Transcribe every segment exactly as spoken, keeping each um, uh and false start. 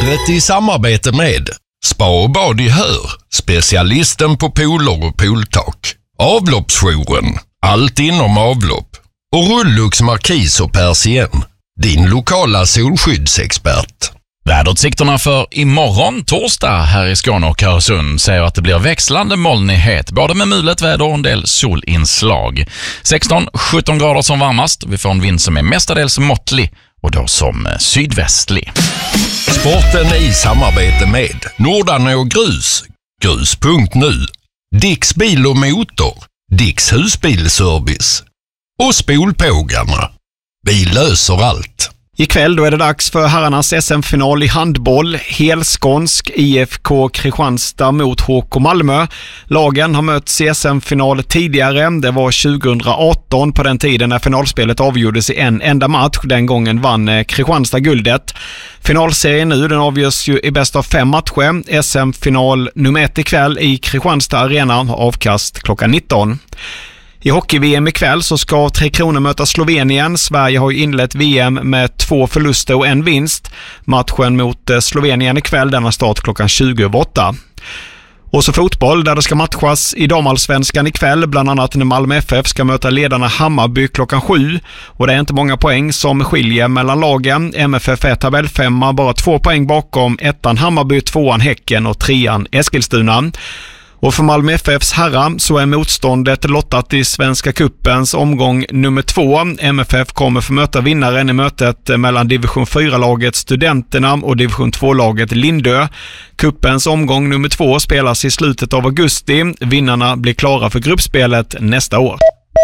Sportlivet i samarbete med Spa och bad i Hör, specialisten på pooler och pooltak. Avloppsjouren, allt inom avlopp. Och Rullux Markis och Persien, din lokala solskyddsexpert. Väderutsikterna för imorgon torsdag här i Skåne och Öresund säger att det blir växlande molnighet, både med mulet väder och en del solinslag. sexton till sjutton grader som varmast. Vi får en vind som är mestadels måttlig och då som sydvästlig. Sporten i samarbete med Nordarne och Grus, grus punkt nu, Dicks bil och motor, Dicks husbilservice och Spolpågarna. Vi löser allt. Ikväll då är det dags för herrarnas S M-final i handboll. Helskånsk I F K Kristianstad mot H K Malmö. Lagen har mötts i S M-final tidigare. Det var tjugoarton på den tiden när finalspelet avgjordes i en enda match. Den gången vann Kristianstad guldet. Finalserien nu, den avgörs ju i bäst av fem matcher. S M-final nummer ett ikväll i Kristianstad Arena har avkast klockan nitton. I hockey-V M ikväll så ska Tre Kronor möta Slovenien. Sverige har ju inlett V M med två förluster och en vinst. Matchen mot Slovenien ikväll, denna start klockan tjugo över åtta. Och så fotboll där det ska matchas i damallsvenskan ikväll, bland annat när Malmö F F ska möta ledarna Hammarby klockan sju. Och det är inte många poäng som skiljer mellan lagen. M F F är tabellfemma, bara två poäng bakom ettan Hammarby, tvåan Häcken och trean Eskilstuna. Och för Malmö F Fs herrar så är motståndet lottat i Svenska Cupens omgång nummer två. M F F kommer få möta vinnaren i mötet mellan division fyra-laget Studenterna och division två-laget Lindö. Cupens omgång nummer två spelas i slutet av augusti. Vinnarna blir klara för gruppspelet nästa år.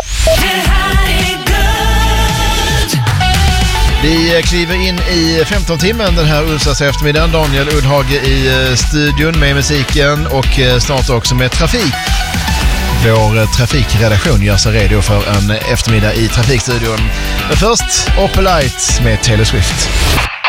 Vi kliver in i femton timmen den här onsdags eftermiddagen. Daniel Uddhage i studion med musiken och snart också med trafik. Vår trafikredaktion gör sig redo för en eftermiddag i trafikstudion. Men först Opelite med Taylor Swift.